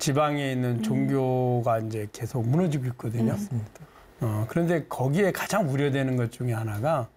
지방에 있는 종교가 이제 계속 무너지고 있거든요. 맞습니다. 그런데 거기에 가장 우려되는 것 중에 하나가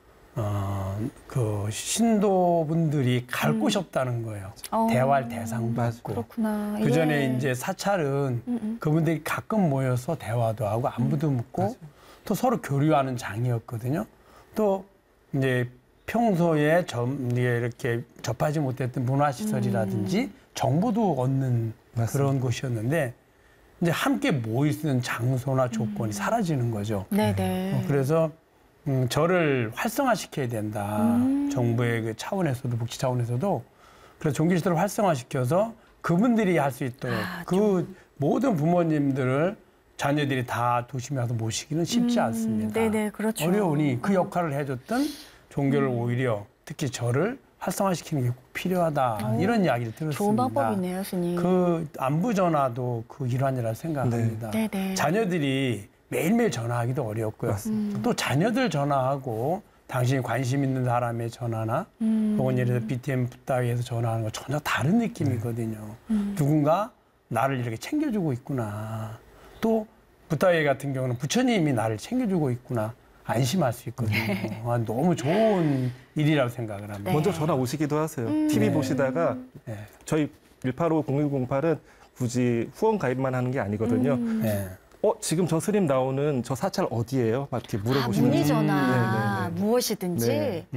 그 신도분들이 갈 곳이 없다는 거예요. 대활 대상도 없고. 그렇구나. 그 전에 예. 이제 사찰은 그분들이 가끔 모여서 대화도 하고 안부도 묻고 또 서로 교류하는 장이었거든요. 또 이제 평소에 이렇게 접하지 못했던 문화시설이라든지 정보도 얻는 그런 곳이었는데 이제 함께 모일 수 있는 장소나 조건이 사라지는 거죠. 네네. 그래서 절을 활성화시켜야 된다. 정부의 그 차원에서도 복지 차원에서도 그래서 종교시설을 활성화시켜서 그분들이 할 수 있도록 그 모든 부모님들을 자녀들이 다 도심에 와서 모시기는 쉽지 않습니다. 네네, 그렇죠. 어려우니 그 역할을 해줬던 종교를 오히려 특히 절을 활성화시키는 게 꼭 필요하다. 이런 이야기를 들었습니다. 좋은 방법이네요, 스님. 그 안부 전화도 그 일환이라 생각합니다. 네네. 자녀들이 매일매일 전화하기도 어렵고요. 또 자녀들 전화하고 당신이 관심 있는 사람의 전화나 혹은 예를 들어 BTM 따위에서 전화하는 거 전혀 다른 느낌이거든요. 누군가 나를 이렇게 챙겨주고 있구나. 또 부따위 같은 경우는 부처님이 나를 챙겨주고 있구나. 안심할 수 있거든요. 너무 좋은 일이라고 생각을 합니다. 먼저 전화 오시기도 하세요. TV 보시다가 저희 185-0108은 굳이 후원 가입만 하는 게 아니거든요. 지금 저 스님 나오는 저 사찰 어디예요? 막 이렇게 물어보시면 문의 전화 무엇이든지. 네.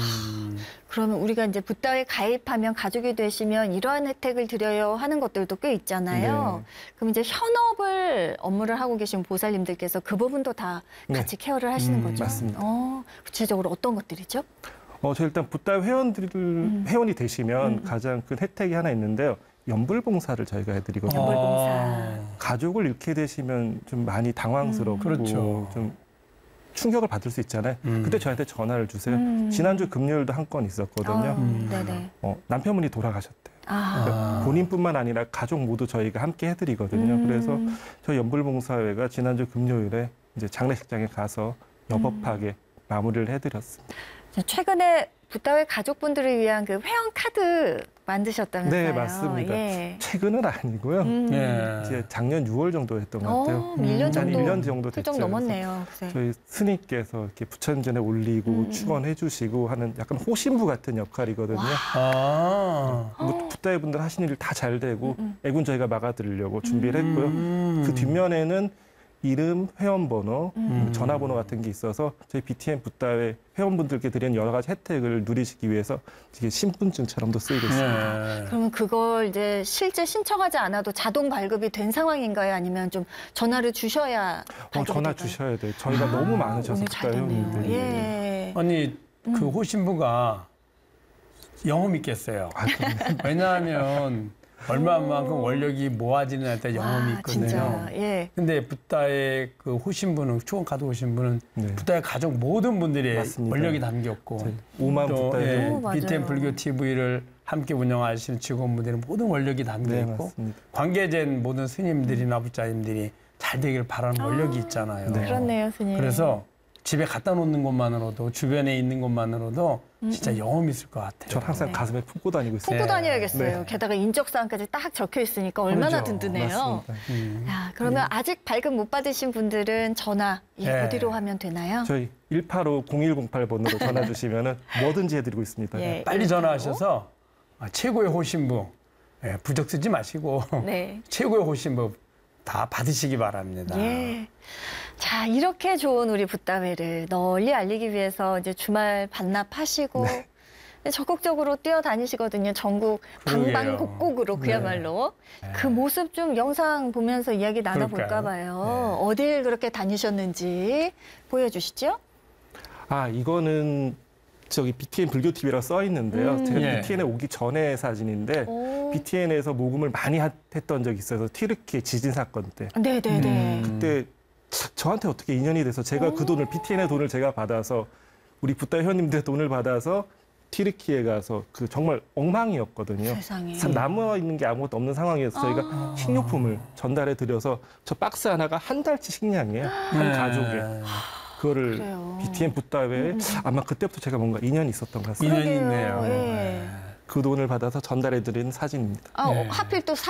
그러면 우리가 이제 부따에 가입하면 가족이 되시면 이러한 혜택을 드려요 하는 것들도 꽤 있잖아요. 그럼 이제 현업을 업무를 하고 계신 보살님들께서 그 부분도 다 같이 케어를 하시는 거죠? 맞습니다. 구체적으로 어떤 것들이죠? 저 일단 부따 회원이 되시면 가장 큰 혜택이 하나 있는데요. 연불봉사를 저희가 해드리거든요. 연불봉사. 가족을 잃게 되시면 좀 많이 당황스럽고 그렇죠. 좀 충격을 받을 수 있잖아요. 그때 저한테 전화를 주세요. 지난주 금요일도 한 건 있었거든요. 네네. 남편분이 돌아가셨대요. 그러니까 본인뿐만 아니라 가족 모두 저희가 함께 해드리거든요. 그래서 저희 연불봉사회가 지난주 금요일에 이제 장례식장에 가서 여법하게 마무리를 해드렸습니다. 최근에 부따회 가족분들을 위한 그 회원 카드 만드셨다면서요? 네, 맞습니다. 예. 최근은 아니고요. 이제 작년 6월 정도 했던 것 같아요. 1년 정도. 한 1년 정도 됐죠. 훌쩍 넘었네요. 저희 스님께서 이렇게 부처전에 올리고 축원해 주시고 하는 약간 호신부 같은 역할이거든요. 부따회 분들 하신 일 다 잘 되고 애군 저희가 막아드리려고 준비를 했고요. 그 뒷면에는 이름, 회원번호, 전화번호 같은 게 있어서 저희 BTM 부따회 회원분들께 드리는 여러 가지 혜택을 누리시기 위해서 이게 신분증처럼도 쓰이고 있습니다. 그러면 그걸 이제 실제 신청하지 않아도 자동 발급이 된 상황인가요? 아니면 좀 전화를 주셔야 발급이 전화 될까요? 주셔야 돼요. 저희가 너무 많으셔서 오늘 잘 됐네요. 예. 아니 그 호신부가 영험 있겠어요. 왜냐하면 얼마만큼 원력이 모아지는 데 따라 영험이 있거든요. 진짜. 예. 근데 부따의 그 호신부는 추원 카드 호신부는 부따의 가족 모든 분들의 맞습니다. 원력이 담겼고 5만 또 부따의 BTM 불교 TV를 함께 운영하시는 직원분들의 모든 원력이 담겨 있고 맞습니다. 관계된 모든 스님들이나 부자님들이 잘 되기를 바라는 원력이 있잖아요. 그렇네요, 스님. 그래서 집에 갖다 놓는 것만으로도 주변에 있는 것만으로도 진짜 영험이 있을 것 같아요. 저 항상 가슴에 품고 다니고 있어요. 품고 다녀야겠어요. 게다가 인적사항까지 딱 적혀 있으니까 얼마나 그렇죠. 든든해요. 맞습니다. 야, 그러면 아직 발급 못 받으신 분들은 전화 어디로 하면 되나요? 저희 185-0108번으로 전화 주시면 뭐든지 해드리고 있습니다. 예. 빨리 전화하셔서 최고의 호신부 부적 쓰지 마시고 최고의 호신부 다 받으시기 바랍니다. 예. 자, 이렇게 좋은 우리 부따회를 널리 알리기 위해서 이제 주말 반납하시고 적극적으로 뛰어다니시거든요. 전국 방방곡곡으로 그야말로. 그 모습 좀 영상 보면서 이야기 나눠볼까 봐요. 어딜 그렇게 다니셨는지 보여주시죠. 이거는 저기 BTN 불교 TV라고 써 있는데요. 제가 BTN에 오기 전에 사진인데 BTN에서 모금을 많이 했던 적이 있어서 튀르키예 지진 사건 때. 네네네. 그때 저한테 어떻게 인연이 돼서 제가 그 돈을 BTN의 돈을 제가 받아서 우리 부따 회원님들의 돈을 받아서 튀르키예 가서 그 정말 엉망이었거든요. 세상에. 남아 있는 게 아무것도 없는 상황에서 저희가 식료품을 전달해 드려서 저 박스 하나가 한 달치 식량이에요. 한 가족에. 그거를 BTN 부따회에 아마 그때부터 제가 뭔가 인연이 있었던 것 같습니다. 인연이 있네요. 그 돈을 받아서 전달해 드리는 사진입니다. 하필 또